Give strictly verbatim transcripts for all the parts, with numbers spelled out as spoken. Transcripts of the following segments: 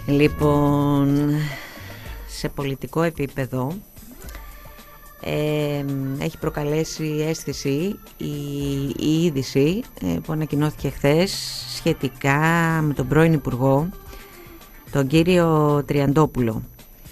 Λοιπόν, σε πολιτικό επίπεδο ε, έχει προκαλέσει αίσθηση η, η είδηση ε, που ανακοινώθηκε χθες σχετικά με τον πρώην Υπουργό, τον κύριο Τριαντόπουλο.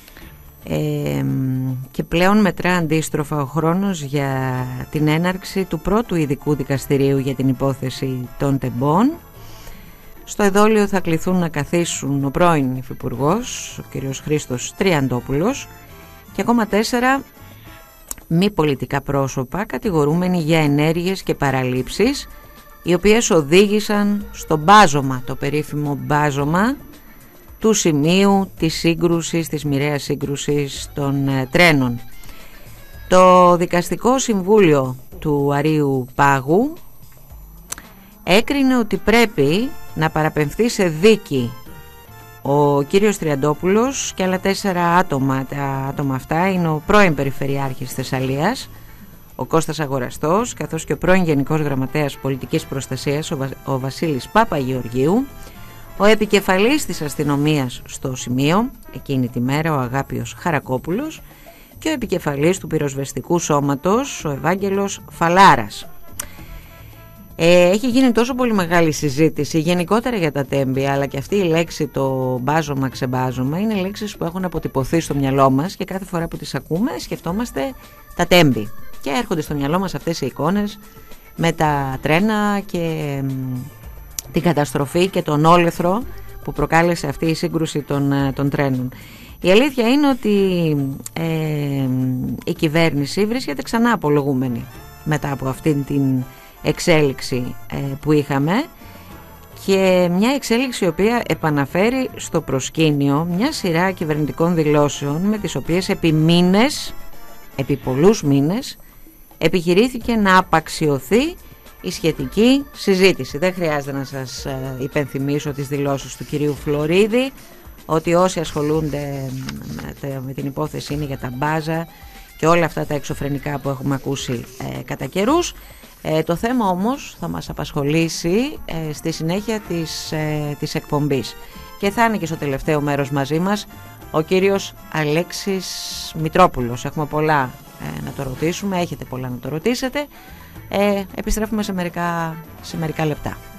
Ε, και πλέον μετρά αντίστροφα ο χρόνος για την έναρξη του πρώτου ειδικού δικαστηρίου για την υπόθεση των τεμπών. Στο εδόλιο θα κληθούν να καθίσουν ο πρώην υφυπουργός, ο κύριος Χρήστος Τριαντόπουλος, και ακόμα τέσσερα μη πολιτικά πρόσωπα κατηγορούμενοι για ενέργειες και παραλήψεις, οι οποίες οδήγησαν στο μπάζωμα, το περίφημο μπάζωμα του σημείου της σύγκρουσης, της μοιραίας σύγκρουσης των ε, τρένων. Το Δικαστικό Συμβούλιο του Αρείου Πάγου έκρινε ότι πρέπει να παραπεμφθεί σε δίκη ο κύριος Τριαντόπουλος και άλλα τέσσερα άτομα. Τα άτομα αυτά είναι ο πρώην Περιφερειάρχης Θεσσαλίας, ο Κώστας Αγοραστός, καθώς και ο πρώην Γενικός Γραμματέας Πολιτικής Προστασίας, ο, Βα... ο Βασίλης Παπαγεωργίου, ο επικεφαλής της αστυνομίας στο σημείο εκείνη τη μέρα, ο Αγάπιος Χαρακόπουλος, και ο επικεφαλής του πυροσβεστικού σώματος, ο Ευάγγελος Φαλάρας. Ε, έχει γίνει τόσο πολύ μεγάλη συζήτηση γενικότερα για τα τέμπη, αλλά και αυτή η λέξη, το μπάζωμα ξεμπάζωμα, είναι λέξεις που έχουν αποτυπωθεί στο μυαλό μας και κάθε φορά που τις ακούμε σκεφτόμαστε τα τέμπη και έρχονται στο μυαλό μας αυτές οι εικόνες με τα τρένα και την καταστροφή και τον όλεθρο που προκάλεσε αυτή η σύγκρουση των, των τρένων. Η αλήθεια είναι ότι ε, η κυβέρνηση βρίσκεται ξανά απολογούμενη μετά από αυτήν την εξέλιξη ε, που είχαμε, και μια εξέλιξη η οποία επαναφέρει στο προσκήνιο μια σειρά κυβερνητικών δηλώσεων με τις οποίες επί μήνες, επί πολλούς μήνες επιχειρήθηκε να απαξιωθεί η σχετική συζήτηση. Δεν χρειάζεται να σας υπενθυμίσω τις δηλώσεις του κυρίου Φλωρίδη ότι όσοι ασχολούνται με την υπόθεση είναι για τα μπάζα και όλα αυτά τα εξωφρενικά που έχουμε ακούσει ε, κατά καιρούς. Ε, το θέμα όμως θα μας απασχολήσει ε, στη συνέχεια της, ε, της εκπομπής και θα είναι και στο τελευταίο μέρος μαζί μας ο κύριος Αλέξης Μητρόπουλος. Έχουμε πολλά ε, να το ρωτήσουμε, έχετε πολλά να το ρωτήσετε. Ε, επιστρέφουμε σε μερικά, σε μερικά λεπτά.